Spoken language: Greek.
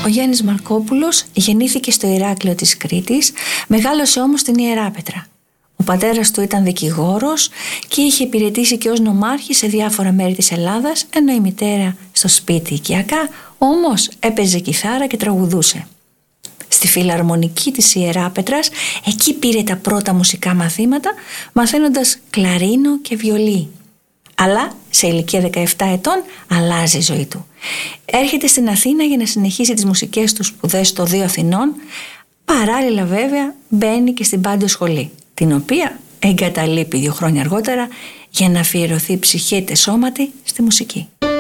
Ο Γιάννης Μαρκόπουλος γεννήθηκε στο Ηράκλειο της Κρήτης, μεγάλωσε όμως στην Ιεράπετρα. Ο πατέρας του ήταν δικηγόρος και είχε υπηρετήσει και ως νομάρχης σε διάφορα μέρη της Ελλάδας, ενώ η μητέρα στο σπίτι οικιακά, όμως έπαιζε κιθάρα και τραγουδούσε. Στη Φιλαρμονική της Ιεράπετρας, εκεί πήρε τα πρώτα μουσικά μαθήματα, μαθαίνοντας κλαρίνο και βιολί. Αλλά σε ηλικία 17 ετών αλλάζει η ζωή του. Έρχεται στην Αθήνα για να συνεχίσει τις μουσικές του σπουδές στο Δίο Αθηνών. Παράλληλα βέβαια μπαίνει και στην Πάντιο Σχολή, την οποία εγκαταλείπει 2 χρόνια αργότερα για να αφιερωθεί ψυχή και σώματι στη μουσική.